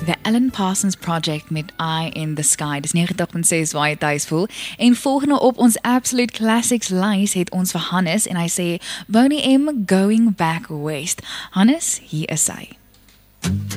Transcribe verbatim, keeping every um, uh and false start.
The Alan Parsons Project met Eye in the Sky. Dis negentig punt ses waar jy thuis voel. En volgende op ons Absolute Classics lys het ons vir Hannes en hy sê Boney M Going Back West. Hannes, hier is hy.